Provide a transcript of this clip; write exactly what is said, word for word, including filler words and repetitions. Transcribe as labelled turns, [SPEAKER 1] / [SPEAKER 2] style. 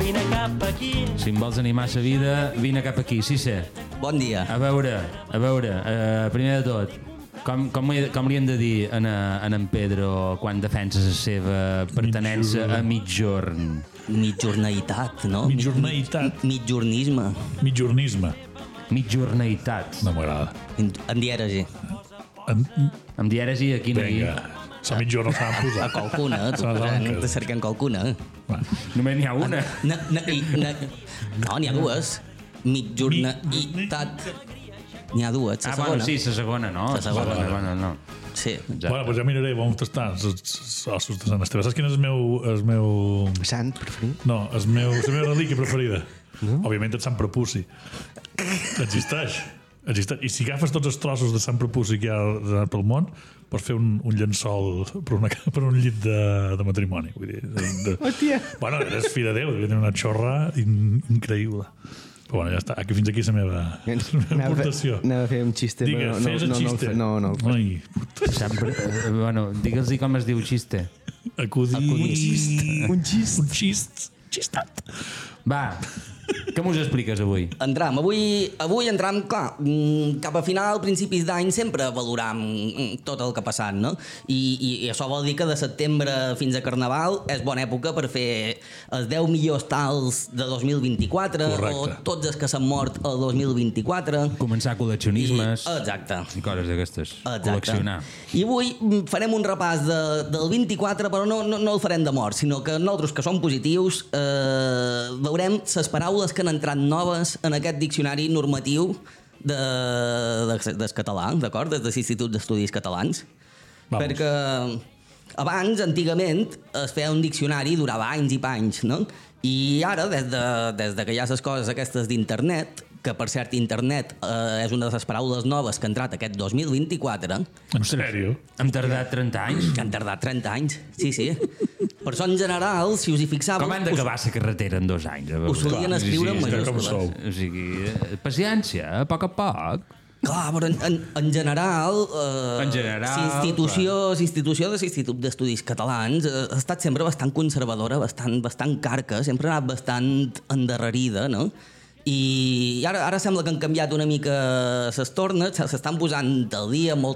[SPEAKER 1] vine cap aquí.
[SPEAKER 2] Si em vols animar la vida, vine cap aquí, sí, sí.
[SPEAKER 3] Bon dia.
[SPEAKER 2] A veure, a veure, uh, primer de tot, com, com, li, com li hem de dir en, en en Pedro quan defensa la seva pertenença a mitjorn?
[SPEAKER 3] Mitjornaitat, no?
[SPEAKER 4] Mitjornaitat.
[SPEAKER 3] Mi- Mitjornisme.
[SPEAKER 4] Mitjornisme.
[SPEAKER 2] Mitjornaitat.
[SPEAKER 4] No m'agrada.
[SPEAKER 3] En, en dièresi.
[SPEAKER 4] En...
[SPEAKER 2] Amb dièresi aquí no hi...
[SPEAKER 4] Vinga. La mitjorna s'ha de
[SPEAKER 3] A
[SPEAKER 4] posar.
[SPEAKER 3] qualcuna, tu
[SPEAKER 4] Se la
[SPEAKER 3] posant,
[SPEAKER 4] donen.
[SPEAKER 3] te cerquen qualcuna.
[SPEAKER 4] Va.
[SPEAKER 2] Només n'hi ha una.
[SPEAKER 3] Na, na, i, na, no, n'hi ha dues. Mitjornaitat. N'hi ha dues, la
[SPEAKER 2] Ah,
[SPEAKER 3] segona.
[SPEAKER 2] bueno, sí, la segona, no?
[SPEAKER 3] La segona.
[SPEAKER 2] La segona, no.
[SPEAKER 3] Sí.
[SPEAKER 2] Exacte.
[SPEAKER 4] Bueno, doncs ja miraré, vam tastar els, els ossos de Sant Esteve. Saps quin és el meu... El meu...
[SPEAKER 5] Sant preferit?
[SPEAKER 4] No, el meu, la meva relíquia preferida. No? Òbviament el Sant Prepuci. Existeix. Existeix. I si agafes tots els trossos de Sant Prepuci que hi ha pel món, pots fer un, un llençol per, una, per un llit de, de matrimoni. Vull dir, de, de...
[SPEAKER 5] Hòstia!
[SPEAKER 4] Bueno, eres fi de Déu, devia tenir una xorra in, increïble. Però bueno, ja està. Aquí, fins aquí la meva, la meva aportació.
[SPEAKER 5] Anava a fer un xiste,
[SPEAKER 4] Digues,
[SPEAKER 5] però no,
[SPEAKER 4] fes el
[SPEAKER 5] no, no, no,
[SPEAKER 4] xiste.
[SPEAKER 5] el fe- no, no, el faig.
[SPEAKER 4] Ai, puta.
[SPEAKER 2] Sempre, eh, bueno, digue'ls com es diu xiste.
[SPEAKER 4] Acudir.
[SPEAKER 3] Un xist.
[SPEAKER 4] Un xist. Un xist. Xistat.
[SPEAKER 2] Va, què mos expliques avui?
[SPEAKER 3] Entram, avui, avui entram, clar, mm, cap a final, principis d'any, sempre valoram mm, tot el que ha passat, no? I, i, I això vol dir que de setembre fins a Carnaval és bona època per fer els deu millors tals de dos mil vint-i-quatre
[SPEAKER 4] Correcte.
[SPEAKER 3] o tots els que s'han mort el dos mil vint-i-quatre.
[SPEAKER 2] Començar col·leccionismes
[SPEAKER 3] I, exacte.
[SPEAKER 2] i coses d'aquestes.
[SPEAKER 3] Exacte.
[SPEAKER 2] Col·leccionar.
[SPEAKER 3] I avui mm, farem un repàs de, del vint-i-quatre, però no, no, no el farem de mort, sinó que nosaltres, que som positius, eh, veurem les paraules que han entrat noves en aquest diccionari normatiu de, de, del català, d'acord? Des de l'Institut d'Estudis Catalans.
[SPEAKER 4] Vamos.
[SPEAKER 3] Perquè abans, antigament, es feia un diccionari, durava anys i panys, no? I ara, des de, des de que hi ha les coses aquestes d'internet, que per cert internet eh, és una de les paraules noves que ha entrat aquest dos mil vint-i-quatre,
[SPEAKER 4] En sèrio?
[SPEAKER 2] Hem tardat trenta anys.
[SPEAKER 3] que han tardat trenta anys, sí, sí. Per això, en general, si us hi fixàveu...
[SPEAKER 2] Com han d'acabar la carretera en dos anys? A veure.
[SPEAKER 3] Us solien
[SPEAKER 2] Clar,
[SPEAKER 3] escriure en
[SPEAKER 2] sí, sí,
[SPEAKER 4] com
[SPEAKER 3] majúscules.
[SPEAKER 4] sou.
[SPEAKER 2] O sigui, eh, paciència, a poc a poc.
[SPEAKER 3] Clar, però en, en, en general... Eh,
[SPEAKER 2] En general,
[SPEAKER 3] L'institució institució de l'Institut d'Estudis Catalans eh, ha estat sempre bastant conservadora, bastant, bastant carca, sempre ha anat bastant endarrerida, no? I ara, ara sembla que han canviat una mica les tornes, s'estan posant al dia molt